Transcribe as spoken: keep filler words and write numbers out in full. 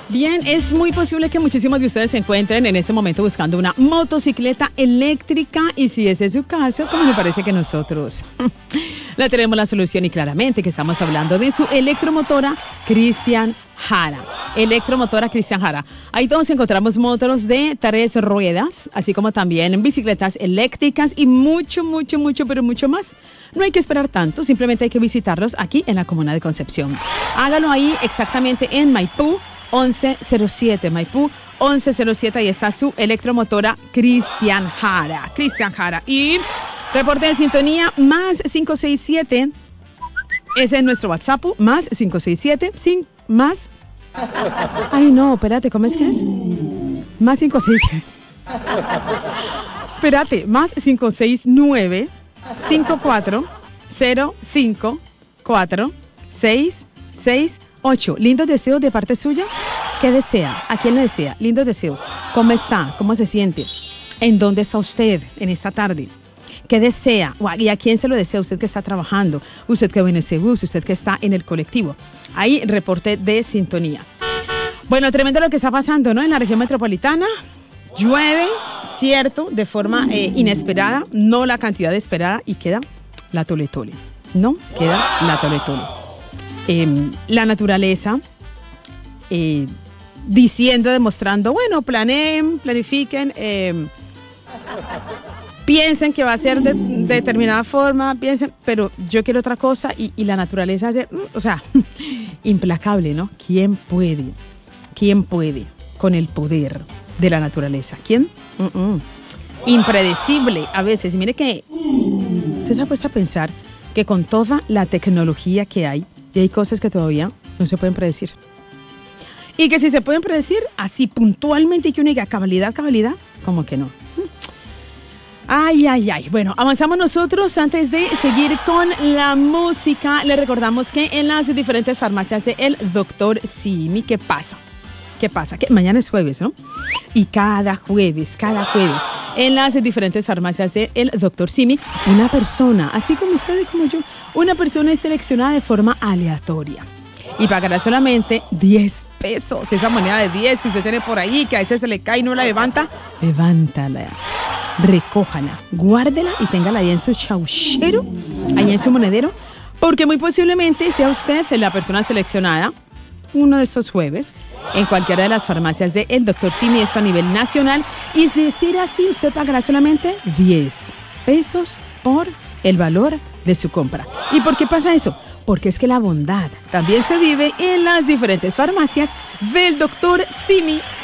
Bien, es muy posible que muchísimos de ustedes se encuentren en este momento buscando una motocicleta eléctrica y si ese es su caso, como me parece que nosotros la tenemos la solución y claramente que estamos hablando de su electromotora Christian Jara. Electromotora Christian Jara. Ahí todos encontramos motos de tres ruedas, así como también bicicletas eléctricas y mucho, mucho, mucho, pero mucho más. No hay que esperar tanto, simplemente hay que visitarlos aquí en la comuna de Concepción. Hágalo ahí exactamente en Maipú once cero siete, Maipú once cero siete, ahí está su electromotora Christian Jara. Christian Jara. Y reporte de sintonía más cinco seis siete, ese es nuestro WhatsApp, más cinco seis siete, sin, más... Ay, no, espérate, ¿cómo es que es? Más cinco seis siete. Espérate, más cinco seis nueve, cinco cuatro cero cinco cuatro seis seis ocho. Lindos deseos de parte suya. ¿Qué desea? ¿A quién le desea? Lindos deseos. ¿Cómo está? ¿Cómo se siente? ¿En dónde está usted en esta tarde? ¿Qué desea? ¿Y a quién se lo desea? Usted que está trabajando, usted que va en ese bus, usted que está en el colectivo. Ahí, reporte de sintonía. Bueno, tremendo lo que está pasando, ¿no? En la región metropolitana. Llueve, cierto, de forma eh, inesperada, no la cantidad esperada, y queda la tole tole, ¿no? Queda la tole tole. Eh, la naturaleza eh, diciendo, demostrando, bueno, planeen, planifiquen, eh, piensen que va a ser de, de determinada forma, piensen, pero yo quiero otra cosa y, y la naturaleza hace, o sea, implacable, ¿no? ¿Quién puede? ¿Quién puede con el poder de la naturaleza? ¿Quién? Uh-uh. Impredecible a veces. Mire que usted se ha puesto a pensar que con toda la tecnología que hay, y hay cosas que todavía no se pueden predecir. Y que si se pueden predecir así puntualmente y que uno diga cabalidad, cabalidad, como que no. Ay, ay, ay. Bueno, avanzamos nosotros. Antes de seguir con la música, le recordamos que en las diferentes farmacias de el doctor Simi, ¿qué pasa? ¿Qué pasa? Que mañana es jueves, ¿no? Y cada jueves, cada jueves, en las diferentes farmacias de el doctor Simi, una persona, así como usted y como yo, una persona es seleccionada de forma aleatoria y pagará solamente diez pesos. Esa moneda de diez que usted tiene por ahí, que a veces se le cae y no la levanta, levántala, recójala, guárdela y téngala ahí en su chauchero, ahí en su monedero, porque muy posiblemente sea usted la persona seleccionada uno de estos jueves en cualquiera de las farmacias de el doctor Simi, esto a nivel nacional, y de ser así usted pagará solamente diez pesos por el valor de su compra. ¿Y por qué pasa eso? Porque es que la bondad también se vive en las diferentes farmacias del doctor Simi